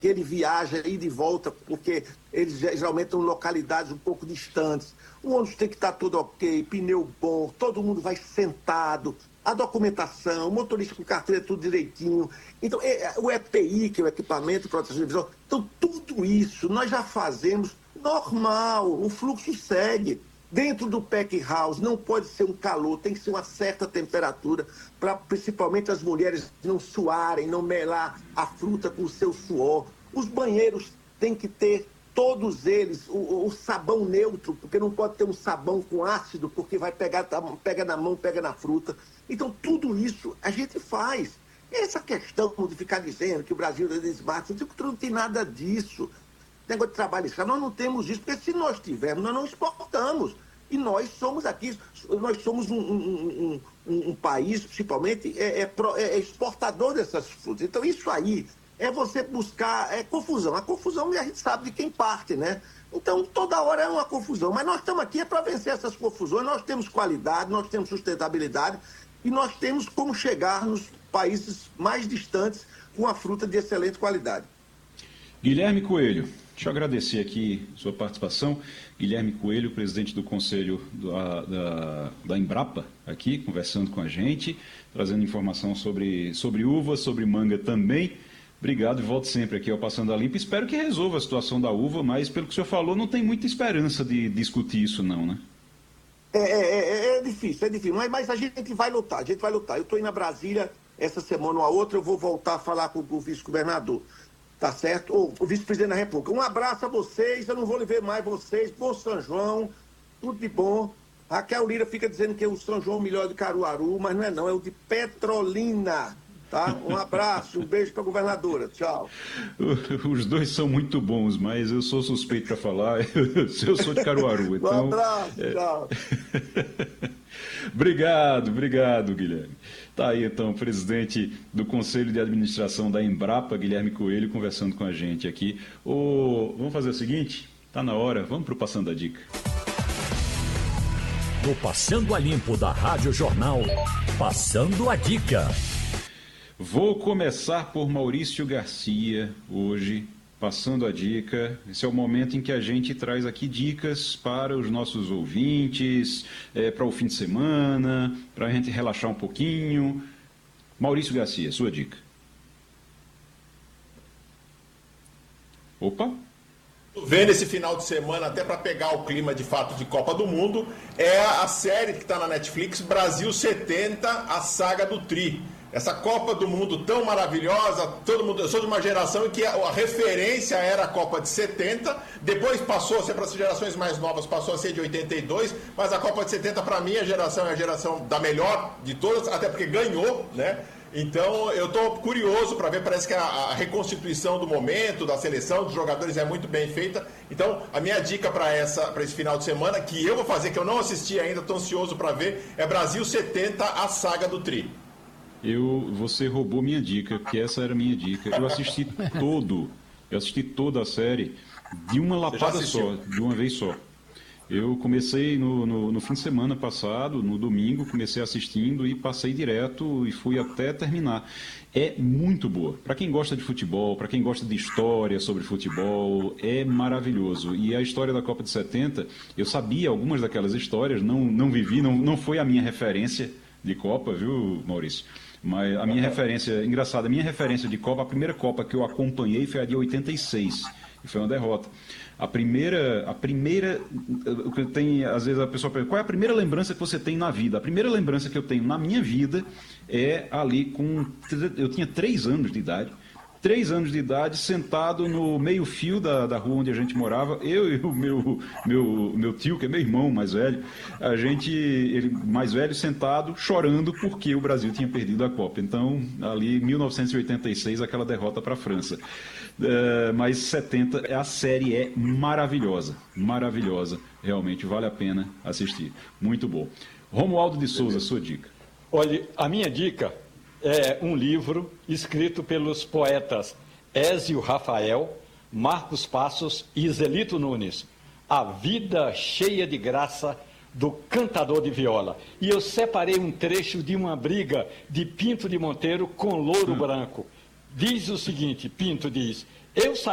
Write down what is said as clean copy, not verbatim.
ele viaja ida e volta, porque eles geralmente estão em localidades um pouco distantes. O ônibus tem que estar tudo ok, pneu bom, todo mundo vai sentado, a documentação, o motorista com carteira, tudo direitinho. Então, o EPI, que é o equipamento de proteção de visão, então tudo isso nós já fazemos normal, o fluxo segue. Dentro do pack house não pode ser um calor, tem que ser uma certa temperatura, para principalmente as mulheres não suarem, não melar a fruta com o seu suor. Os banheiros têm que ter, todos eles, o sabão neutro, porque não pode ter um sabão com ácido, porque vai pegar, pega na mão, pega na fruta. Então, tudo isso a gente faz. Essa questão de ficar dizendo que o Brasil é desmate, não tem nada disso. Negócio de trabalho escravo, nós não temos isso, porque se nós tivermos, nós não exportamos. E nós somos aqui, nós somos um país, principalmente, exportador dessas frutas. Então, isso aí é você buscar confusão. A confusão a gente sabe de quem parte, né? Então, toda hora é uma confusão. Mas nós estamos aqui para vencer essas confusões. Nós temos qualidade, nós temos sustentabilidade e nós temos como chegar nos países mais distantes com a fruta de excelente qualidade. Guilherme Coelho, deixa eu agradecer aqui a sua participação. Guilherme Coelho, presidente do Conselho da Embrapa, aqui conversando com a gente, trazendo informação sobre uva, sobre manga também. Obrigado e volto sempre aqui ao Passando a Limpo. Espero que resolva a situação da uva, mas pelo que o senhor falou, não tem muita esperança de discutir isso não, né? É difícil, mas a gente vai lutar, Eu estou indo a Brasília essa semana ou a outra, eu vou voltar a falar com o vice-governador. Tá certo? Ou o vice-presidente da República. Um abraço a vocês, eu não vou ver mais vocês. Bom São João, tudo de bom. Raquel Lira fica dizendo que o São João é o melhor de Caruaru, mas não é não, é o de Petrolina. Tá? Um abraço, um beijo para a governadora. Tchau. Os dois são muito bons, mas eu sou suspeito para falar. Eu sou de Caruaru. Então, um abraço, tchau. Obrigado, Guilherme. Tá aí, então, o presidente do Conselho de Administração da Embrapa, Guilherme Coelho, conversando com a gente aqui. Vamos fazer o seguinte? Tá na hora, vamos para o Passando a Dica. No Passando a Limpo da Rádio Jornal, Passando a Dica. Vou começar por Maurício Garcia hoje, passando a dica. Esse é o momento em que a gente traz aqui dicas para os nossos ouvintes, para o fim de semana, para a gente relaxar um pouquinho. Maurício Garcia, sua dica. Opa! Vendo esse final de semana, até para pegar o clima de fato de Copa do Mundo, é a série que está na Netflix, Brasil 70, a saga do Tri. Essa Copa do Mundo tão maravilhosa, todo mundo, eu sou de uma geração em que a referência era a Copa de 70, depois passou a ser para as gerações mais novas, passou a ser de 82, mas a Copa de 70 para mim geração é a geração da melhor de todas, até porque ganhou, né? Então eu estou curioso para ver, parece que a reconstituição do momento, da seleção, dos jogadores é muito bem feita. Então a minha dica para esse final de semana, que eu vou fazer, que eu não assisti ainda, estou ansioso para ver, é Brasil 70, a saga do Tri. Você roubou minha dica, porque essa era a minha dica. Eu assisti toda a série de uma lapada só, de uma vez só. Eu comecei no fim de semana passado, no domingo, comecei assistindo e passei direto e fui até terminar. É muito boa. Para quem gosta de futebol, para quem gosta de história sobre futebol, é maravilhoso. E a história da Copa de 70, eu sabia algumas daquelas histórias, não vivi, não foi a minha referência de Copa, viu, Maurício? Mas a minha referência, engraçado, a minha referência de Copa, a primeira Copa que eu acompanhei foi a de 86, e foi uma derrota. A primeira, o que tem, às vezes a pessoa pergunta, qual é a primeira lembrança que você tem na vida? A primeira lembrança que eu tenho na minha vida é ali eu tinha 3 anos de idade. 3 anos de idade, sentado no meio-fio da rua onde a gente morava, eu e o meu tio, que é meu irmão mais velho, ele mais velho, sentado, chorando porque o Brasil tinha perdido a Copa. Então, ali, 1986, aquela derrota para a França. Mas 70, a série é maravilhosa, realmente, vale a pena assistir. Muito bom. Romualdo de Souza, sua dica. Olha, a minha dica é um livro escrito pelos poetas Ézio Rafael, Marcos Passos e Zelito Nunes, A Vida Cheia de Graça do Cantador de Viola. E eu separei um trecho de uma briga de Pinto de Monteiro com Louro Branco. Diz o seguinte, Pinto diz: Eu saí